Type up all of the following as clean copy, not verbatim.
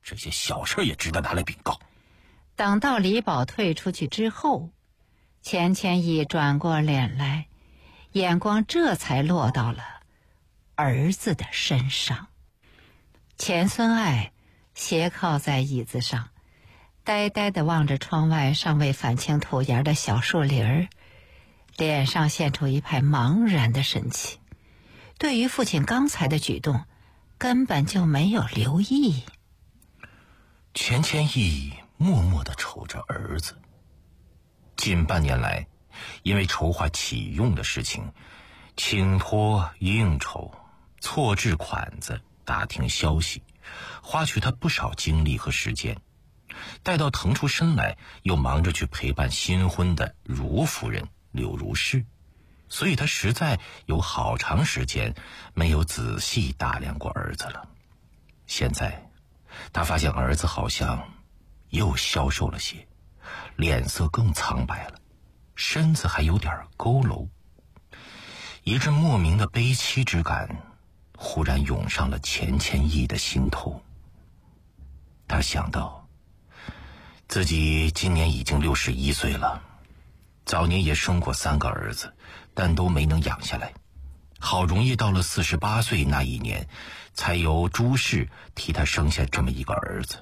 这些小事也值得拿来禀告。 等到李宝退出去之后，钱谦益转过脸来，眼光这才落到了儿子的身上。钱孙爱斜靠在椅子上，呆呆地望着窗外尚未返青土芽的小树林儿，脸上现出一派茫然的神情，对于父亲刚才的举动根本就没有留意。 钱谦益默默地瞅着儿子。近半年来，因为筹划启用的事情，请托应酬，错置款子，打听消息，花去他不少精力和时间。待到腾出身来，又忙着去陪伴新婚的如夫人柳如是，所以他实在有好长时间没有仔细打量过儿子了。现在他发现儿子好像又消瘦了些，脸色更苍白了，身子还有点佝偻。一阵莫名的悲戚之感忽然涌上了钱谦益的心头。他想到自己今年已经61岁了，早年也生过3个儿子，但都没能养下来。好容易到了48岁那一年，才由朱氏替他生下这么一个儿子。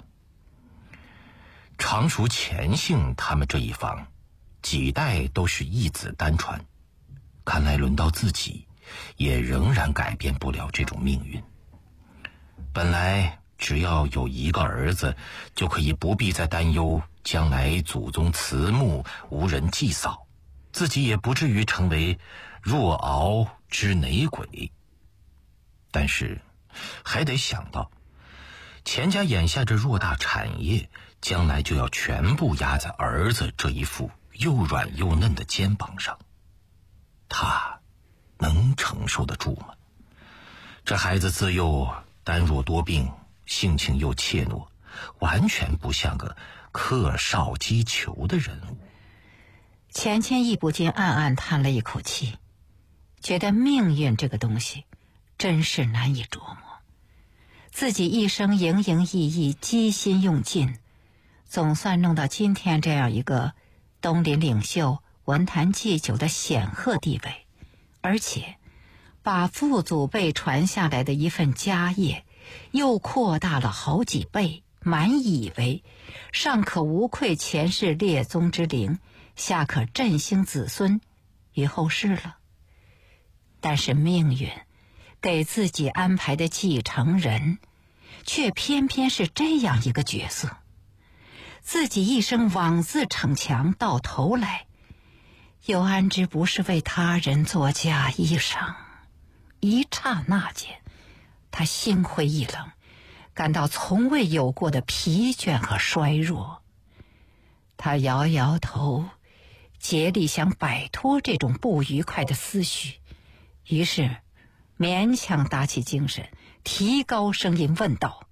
常熟钱姓他们这一房几代都是一子单传，看来轮到自己也仍然改变不了这种命运。本来只要有一个儿子，就可以不必再担忧将来祖宗祠墓无人祭扫，自己也不至于成为若敖之内鬼。但是还得想到钱家眼下这偌大产业，将来就要全部压在儿子这一副又软又嫩的肩膀上，他能承受得住吗？这孩子自幼单弱多病，性情又怯懦，完全不像个克少击球的人物。 钱谦益不禁暗暗叹了一口气，觉得命运这个东西真是难以琢磨。自己一生营营役役，机心用尽，总算弄到今天这样一个东林领袖、文坛祭酒的显赫地位，而且把父祖辈传下来的一份家业又扩大了好几倍，满以为上可无愧前世列宗之灵，下可振兴子孙于后世了。但是命运给自己安排的继承人却偏偏是这样一个角色，自己一生枉自逞强，到头来又安知不是为他人做嫁衣裳。一刹那间，他心灰意冷，感到从未有过的疲倦和衰弱。他摇摇头，竭力想摆脱这种不愉快的思绪，于是勉强打起精神，提高声音问道：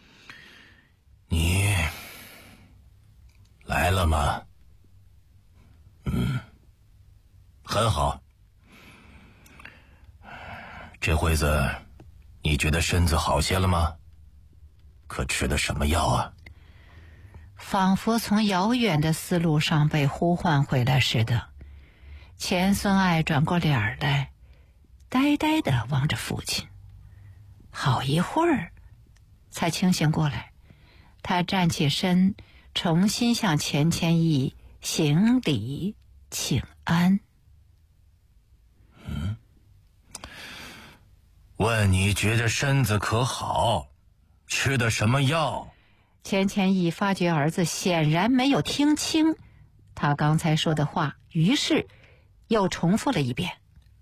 你来了吗？很好。这会子你觉得身子好些了吗？可吃的什么药啊？ 仿佛从遥远的思路上被呼唤回来似的，钱孙爱转过脸来，呆呆地望着父亲。好一会儿才清醒过来，他站起身，重新向钱谦益行礼请安。 问你觉得身子可好？吃的什么药？ 钱谦益发觉儿子显然没有听清他刚才说的话，于是又重复了一遍。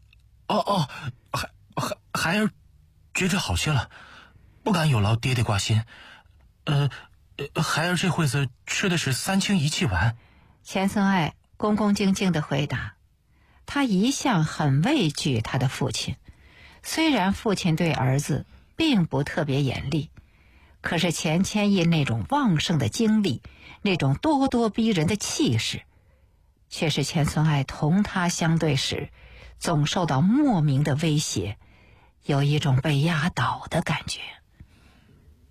孩儿觉着好些了，不敢有劳爹爹挂心。孩儿这会子吃的是3清1气丸。 钱孙爱恭恭敬敬地回答。他一向很畏惧他的父亲，虽然父亲对儿子并不特别严厉，可是钱谦益那种旺盛的精力，那种咄咄逼人的气势，却是钱孙爱同他相对时总受到莫名的威胁，有一种被压倒的感觉。